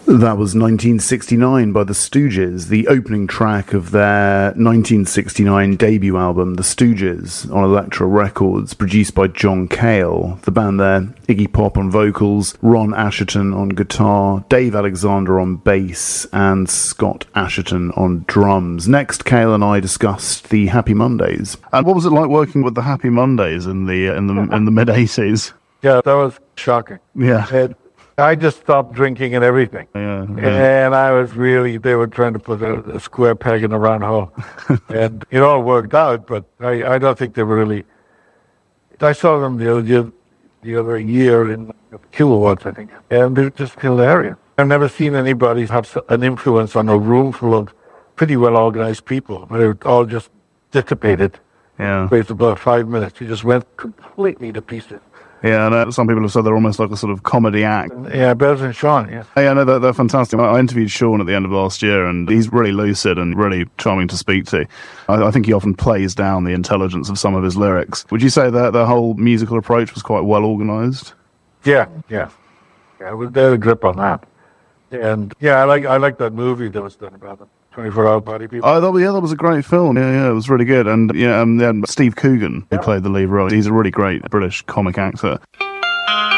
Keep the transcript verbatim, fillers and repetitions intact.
That was nineteen sixty-nine by the Stooges, the opening track of their nineteen sixty-nine debut album, The Stooges, on Elektra Records, produced by John Cale. The band there, Iggy Pop on vocals, Ron Asheton on guitar, Dave Alexander on bass, and Scott Asheton on drums. Next, Cale and I discussed the Happy Mondays. And what was it like working with the Happy Mondays in the in the in the mid eighties? Yeah, that was shocking. Yeah. And I just stopped drinking and everything. Yeah, yeah. And I was really, they were trying to put a, a square peg in a round hole. And it all worked out, but I, I don't think they were really, I saw them the other, the other year in Q Awards, I think, and they're just hilarious. I've never seen anybody have an influence on a room full of pretty well-organized people, but it all just dissipated. Yeah. Based about five minutes. You just went completely to pieces. Yeah, and uh, some people have said they're almost like a sort of comedy act. Yeah, Bez and Sean, yes. Yeah, no, they're, they're fantastic. I interviewed Sean at the end of last year, and he's really lucid and really charming to speak to. I, I think he often plays down the intelligence of some of his lyrics. Would you say that the whole musical approach was quite well organised? Yeah, yeah. Yeah, they had a grip on that. And, yeah, I like I like that movie that was done about them. twenty-four hour Party People. Oh, that, yeah, that was a great film. Yeah, yeah, it was really good. And yeah, um, then Steve Coogan, who Yeah. played the lead role, he's a really great British comic actor.